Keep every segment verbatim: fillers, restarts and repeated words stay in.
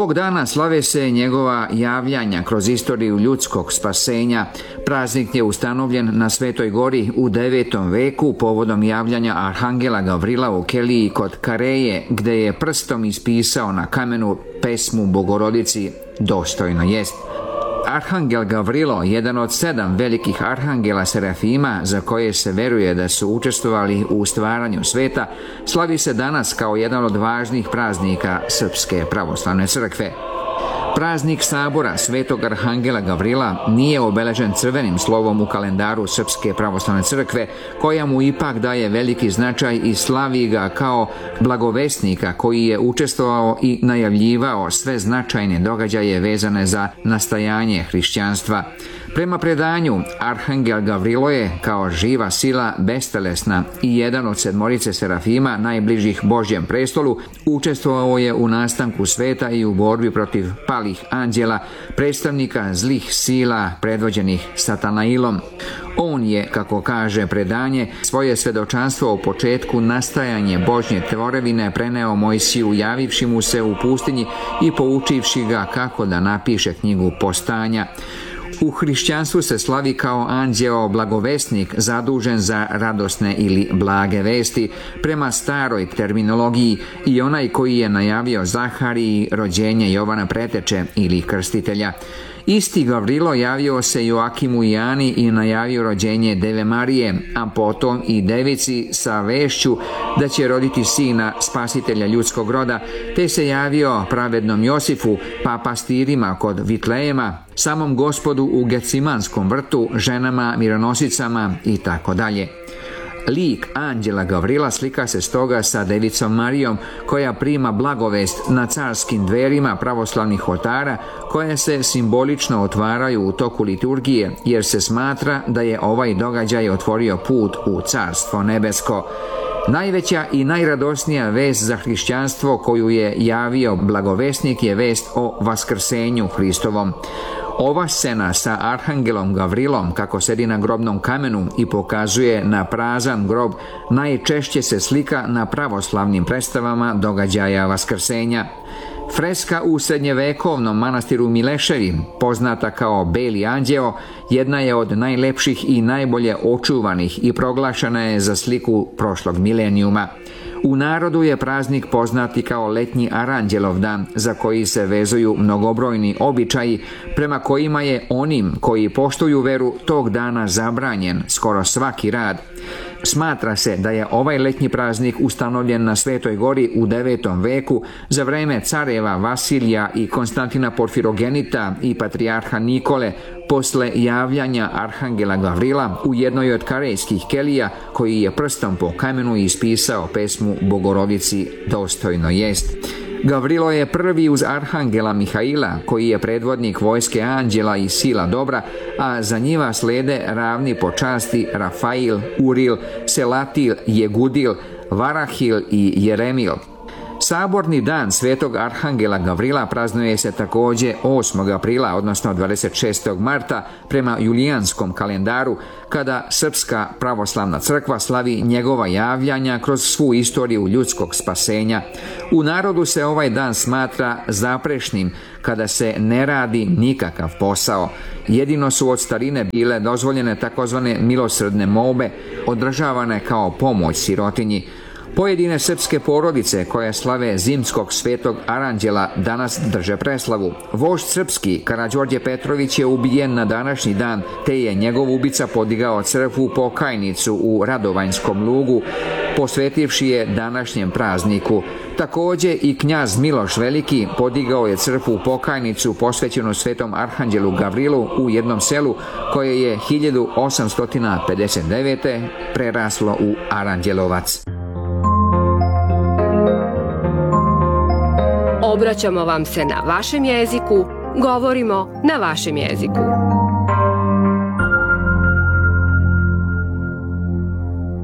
Ovog dana slave se njegova javljanja kroz istoriju ljudskog spasenja. Praznik je ustanovljen na Svetoj gori u devetom veku povodom javljanja arhangela Gavrila u Keliji kod Kareje, gde je prstom ispisao na kamenu pesmu Bogorodici "Dostojno jest". Arhangel Gavrilo, jedan od sedam velikih arhangela Serafima za koje se veruje da su učestvovali u stvaranju sveta, slavi se danas kao jedan od važnih praznika Srpske pravoslavne crkve. Praznik sabora Svetog arhangela Gavrila nije obeležen crvenim slovom u kalendaru Srpske pravoslavne crkve, koja mu ipak daje veliki značaj i slavi ga kao blagovesnika koji je učestvovao i najavljivao sve značajne događaje vezane za nastajanje hrišćanstva. Prema predanju, arhangel Gavrilo je kao živa sila bestelesna i jedan od sedmorice serafima najbližih Božjem prestolu, učestvovao je u nastanku sveta i u borbi protiv palih anđela, predstavnika zlih sila predvođenih Satanailom. On je, kako kaže predanje, svoje svedočanstvo o početku nastajanje Božje tvorevine preneo Mojsiju, javivši mu se u pustinji i poučivši ga kako da napiše knjigu Postanja. U hrišćanstvu se slavi kao anđeo blagovesnik zadužen za radosne ili blage vesti prema staroj terminologiji i onaj koji je najavio Zahariji rođenje Jovana Preteče ili krstitelja. Isti Gavrilo javio se Joakimu i Ani i najavio rođenje Deve Marije, a potom i devici sa vešću da će roditi sina spasitelja ljudskog roda, te se javio pravednom Josifu, pa pastirima kod Vitlejema, samom Gospodu u Gecimanskom vrtu, ženama, mironosicama i tako dalje. Lik anđela Gavrila slika se stoga sa devicom Marijom, koja prima blagovest na carskim dverima pravoslavnih oltara, koje se simbolično otvaraju u toku liturgije, jer se smatra da je ovaj događaj otvorio put u Carstvo nebesko. Najveća i najradosnija vest za hrišćanstvo koju je javio blagovesnik je vest o vaskrsenju Hristovom. Ova scena sa arhangelom Gavrilom kako sedi na grobnom kamenu i pokazuje na prazan grob najčešće se slika na pravoslavnim predstavama događaja vaskrsenja. Freska u srednjevekovnom manastiru Mileševi, poznata kao Beli anđeo, jedna je od najlepših i najbolje očuvanih i proglašena je za sliku prošlog milenijuma. U narodu je praznik poznati kao letnji Aranđelov dan, za koji se vezuju mnogobrojni običaji, prema kojima je onim koji poštuju veru tog dana zabranjen skoro svaki rad. Smatra se da je ovaj letnji praznik ustanovljen na Svetoj gori u devetom veku za vreme careva Vasilija i Konstantina Porfirogenita i patrijarha Nikole, posle javljanja arhangela Gavrila u jednoj od karejskih kelija, koji je prstom po kamenu ispisao pesmu Bogorodici "Dostojno jest". Gavrilo je prvi uz arhangela Mihaila, koji je predvodnik vojske anđela i sila dobra, a za njima slede ravni po časti Rafail, Uril, Selatil, Jegudil, Varahil i Jeremil. Saborni dan Svetog arhangela Gavrila praznuje se takođe osmog aprila, odnosno dvadeset šestog marta prema julijanskom kalendaru, kada Srpska pravoslavna crkva slavi njegova javljanja kroz svu istoriju ljudskog spasenja. U narodu se ovaj dan smatra zaprešnim, kada se ne radi nikakav posao. Jedino su od starine bile dozvoljene takozvane milosrdne molbe, održavane kao pomoć sirotinji. Pojedine srpske porodice koje slave zimskog Svetog Aranđela danas drže preslavu. Vožd srpski Karađorđe Petrović je ubijen na današnji dan, te je njegov ubica podigao crkvu Pokajnicu u Radovanjskom lugu, posvetivši je današnjem prazniku. Takođe i knjaz Miloš Veliki podigao je crkvu Pokajnicu posvećenu Svetom arhanđelu Gavrilu u jednom selu, koje je hiljadu osamsto pedeset devete preraslo u Aranđelovac. Obraćamo vam se na vašem jeziku, govorimo na vašem jeziku. Dragi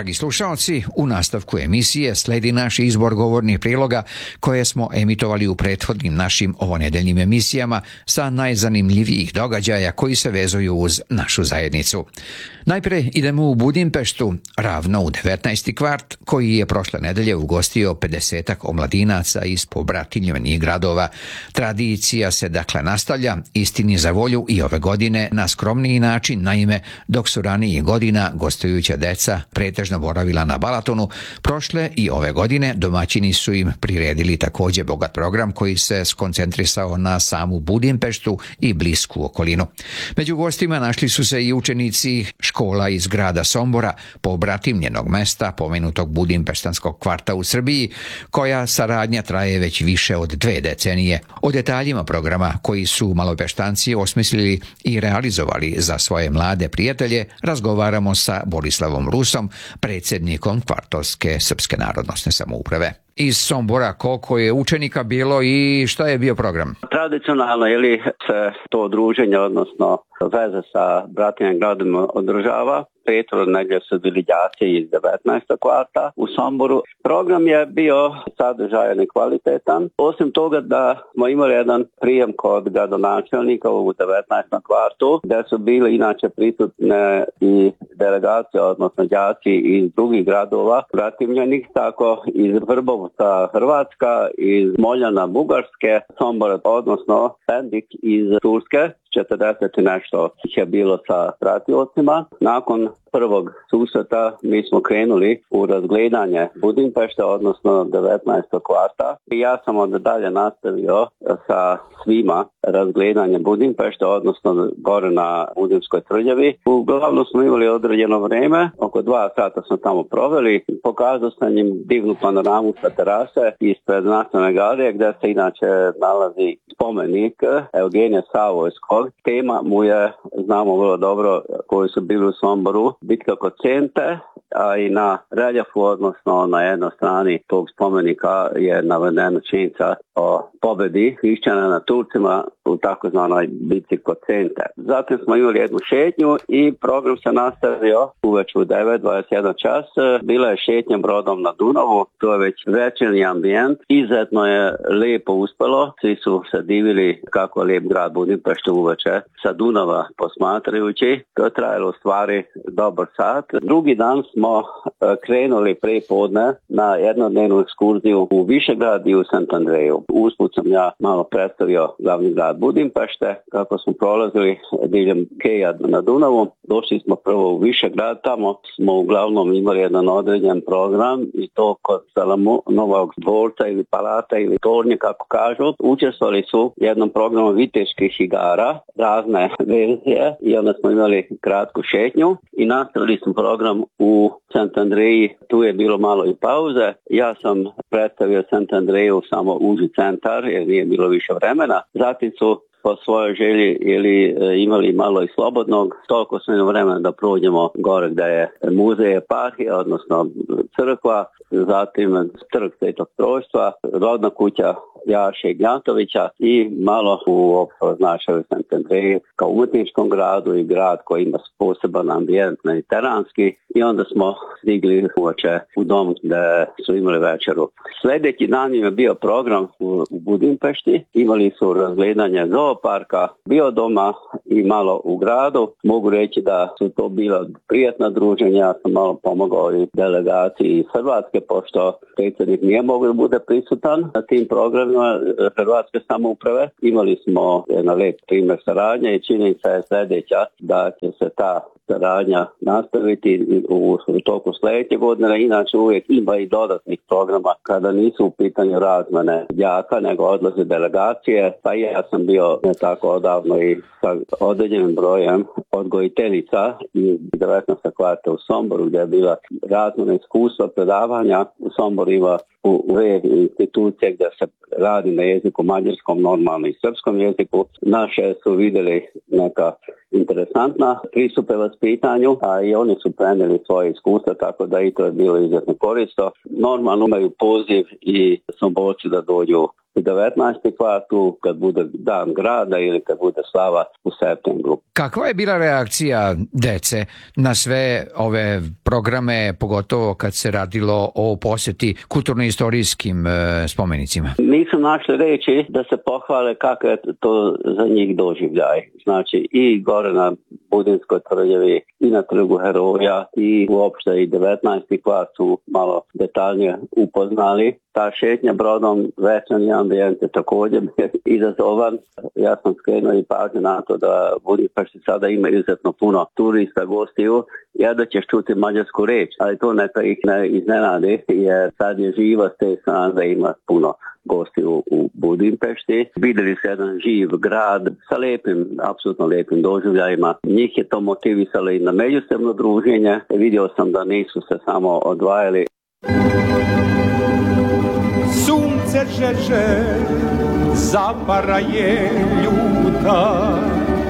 Dragi slušalci, u nastavku emisije sledi naš izbor govornih priloga koje smo emitovali u prethodnim našim ovonedeljnim emisijama sa najzanimljivijih događaja koji se vezuju uz našu zajednicu. Najpre idemo u Budimpeštu, ravno u devetnaesti kvart, koji je prošle nedelje ugostio pedesetak omladinaca iz pobratinjenih gradova. Tradicija se dakle nastavlja, istini za volju i ove godine na skromniji način, naime, dok su ranijih godina gostujuća deca pretežno boravila na Balatonu, prošle i ove godine domaćini su im priredili također bogat program koji se skoncentrisao na samu Budimpeštu i blisku okolinu. Među gostima našli su se i učenici škola iz grada Sombora, pobratimljenog mesta pomenutog budimpeštanskog kvarta u Srbiji, koja saradnja traje već više od dve decenije. O detaljima programa koji su Malopeštanci osmislili i realizovali za svoje mlade prijatelje razgovaramo sa Borislavom Rusom, predsjednikom Kvartovske srpske narodnosne samouprave. Iz Sombora, koliko je učenika bilo i šta je bio program? Tradicionalno je li se to druženje, odnosno veze sa bratimljenim gradom održava. Petro negdje su bili đaci iz devetnaestog kvarta u Somboru. Program je bio sadržajan i kvalitetan. Osim toga da smo imali jedan prijem kod gradonačelnika u devetnaestom kvartu, gdje su bili inače prisutne i delegacije, odnosno đaci iz drugih gradova bratimljenih, tako iz Vrbovca Hrvatska, iz Moljana Bugarske, Sombor, odnosno Pendik iz Turske. četrdeset i nešto ih je bilo sa pratiocima. Nakon prvog susreta mi smo krenuli u razgledanje Budimpešte, odnosno devetnaestog kvarta. I ja sam onda dalje nastavio sa svima razgledanje Budimpešte, odnosno gore na Budimskoj tvrđavi. Uglavnom smo imali određeno vrijeme, oko dva sata smo tamo proveli. Pokazao sam im divnu panoramu sa terase ispred nacionalne galerije, gdje se inače nalazi spomenik Eugenija Savojskog. Tema mu je, znamo vrlo dobro, koji su bili u Somboru, bitka kod Sente, a i na reljefu, odnosno na jednoj strani tog spomenika je navedena činjenica o pobjedi hrišćana na Turcima u takozvanoj bitci kod Sente. Zatim smo imali jednu šetnju i program se nastavio uveč u devet dvadeset jedan čas. Bila je šetnja brodom na Dunavu, to je već večernji ambijent. Izuzetno je lijepo uspjelo, svi su se divili kako je lijep grad Budimpešta uveče sa Dunava posmatrajući. To je trajalo u stvari dobar sat. Drugi dan smo krenuli prije podne na jednodnevnu ekskurziju u Višegrad i u Sant Andreju. Usput sam ja malo predstavio glavni grad Budimpešte, kako smo prolazili diljem Keja na Dunavu. Došli smo prvo u Višegrad, tamo smo uglavnom imali jedan određen program i to kod Salamonovog dvorca ili palata ili tornje, kako kažu. Učestvovali su u jednom programu viteških igara, razne verzije, i onda smo imali kratku šetnju i nastavili smo program u Sant Andreji. Tu je bilo malo i pauze. Ja sam predstavio Sant Andreju samo uži centar jer nije bilo više vremena. Zatim su po svojoj želji ili imali malo i slobodnog, toliko smo imali vremena da prođemo gore gdje je muzej eparhije, odnosno crkva, zatim trg Svetog Trojstva, rodna kuća Jaše Ignjatovića i malo u opšte značaju Sant Andreju kao umjetničkom gradu i grad koji ima poseban ambijent mediteranski, i onda smo stigli uoče u dom gdje su imali večeru. Sljedeći dan je bio program u Budimpešti, imali su razgledanje zooparka, biodoma i malo u gradu. Mogu reći da su to bila prijatna druženja, ja sam malo pomogao i delegaciji iz Hrvatske, pošto predsjednik nije mogao bude prisutan na tim programima Hrvatske samouprave. Imali smo jedan lep primjer saradnje i činjenica je sljedeća da će se ta saradnja nastaviti u toku sljedeće godine. Inače uvijek ima i dodatnih programa kada nisu u pitanju razmene đaka, nego odlaze delegacije. Pa i ja sam bio ne tako odavno i sa određenim brojem odgojiteljica iz devetnaestog kvarta u Somboru, gdje je bila razmjena iskustva, predavanja. U Somboru ima u dve institucije gdje se radi na jeziku mađarskom, normalno i srpskom jeziku. Naše su vidjeli neka interesantna pristupe vaspitanju, a i oni su prenijeli svoje iskustva, tako da i to je bilo izuzetno korisno. Normalno imaju poziv i Somborci da dođu u devetnaesti kvartu kad bude dan grada ili kad bude slava u septembru. Kakva je bila reakcija dece na sve ove programe, pogotovo kad se radilo o posjeti kulturno-istorijskim e, spomenicima? Nisu našli reći da se pohvale kako je to za njih doživljaj. Znači i gore na Budinskoj tvrđavi i na Trgu heroja i uopšte i devetnaesti kvart su malo detaljnije upoznali. Ta šetnja brodom, večernji ambijent je također izazovan. Ja sam skrenuo i pažnju na to da Budimpešti sada ima izuzetno puno turista, gostiju. Ja da ćeš čuti mađarsku reč, ali to neka ih ne iznenadi, jer sad je živa s te strane da ima puno gostiju u Budimpešti. Vidjeli se jedan živ grad sa lepim, apsolutno lepim doživljajima. Njih je to motivisalo i na međusobno druženje. Vidio sam da nisu se samo odvajali. Sunce žeže, zapara je ljuta,